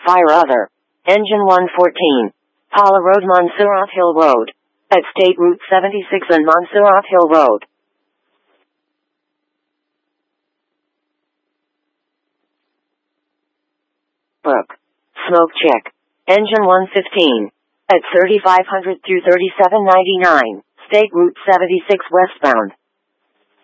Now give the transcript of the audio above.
Fire other. Engine 114. Pala Road, Montserrat Hill Road. At State Route 76 and Montserrat Hill Road. Book. Smoke check. Engine 115. At 3500 through 3799. State Route 76 westbound.